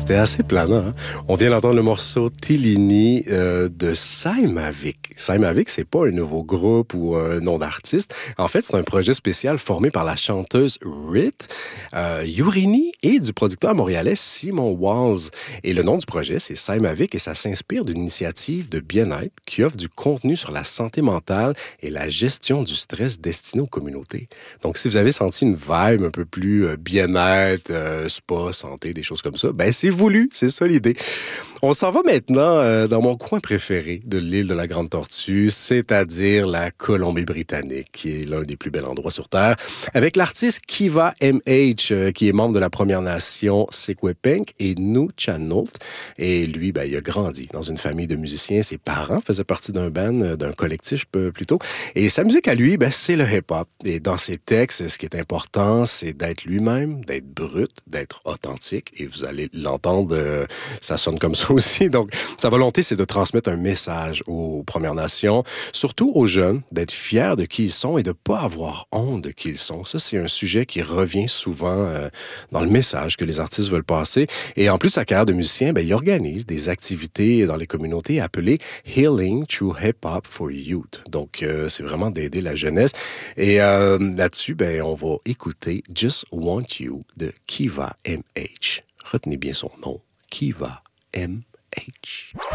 C'était assez planant. Hein? On vient d'entendre le morceau Tillini de Saimavik. Saimavik, c'est pas un nouveau groupe ou un nom d'artiste. En fait, c'est un projet spécial formé par la chanteuse Rit Yurini et du producteur montréalais Simon Walls. Et le nom du projet, c'est Saimavik et ça s'inspire d'une initiative de bien-être qui offre du contenu sur la santé mentale et la gestion du stress destiné aux communautés. Donc, si vous avez senti une vibe un peu plus bien-être, spa, santé, des choses comme ça, ben c'est voulu, c'est ça l'idée. On s'en va maintenant dans mon coin préféré de l'île de la Grande Tortue, c'est-à-dire la Colombie-Britannique, qui est l'un des plus bels endroits sur Terre, avec l'artiste Kiva MH, qui est membre de la Première Nation Secwepemc et Nou Chanolt. Et lui, ben, il a grandi dans une famille de musiciens. Ses parents faisaient partie d'un band, d'un collectif plutôt. Et sa musique à lui, ben, c'est le hip-hop. Et dans ses textes, ce qui est important, c'est d'être lui-même, d'être brut, d'être authentique. Et vous allez l'entendre, ça sonne comme ça aussi. Donc, sa volonté, c'est de transmettre un message aux Premières Nations, surtout aux jeunes, d'être fiers de qui ils sont et de ne pas avoir honte de qui ils sont. Ça, c'est un sujet qui revient souvent dans le message que les artistes veulent passer. Et en plus, sa carrière de musicien, ben, il organise des activités dans les communautés appelées Healing Through Hip Hop for Youth. Donc, c'est vraiment d'aider la jeunesse. Et là-dessus, ben, on va écouter Just Want You de Kiva MH. Retenez bien son nom, Kiva MH.